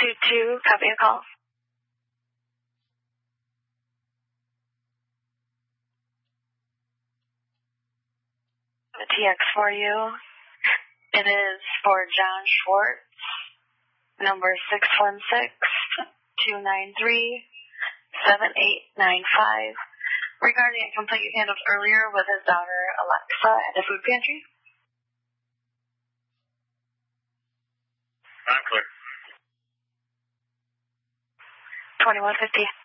222, copy a call. The TX for you. It is for John Schwartz, number 616-293-7895, regarding a complaint you handled earlier with his daughter Alexa at the food pantry. I'm clear. 2150.